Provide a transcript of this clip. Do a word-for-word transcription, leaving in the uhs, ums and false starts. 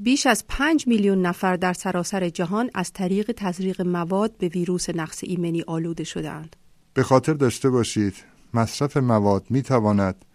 بیش از پنج میلیون نفر در سراسر جهان از طریق تزریق مواد به ویروس نقص ایمنی آلوده شدند. به خاطر داشته باشید مصرف مواد می تواند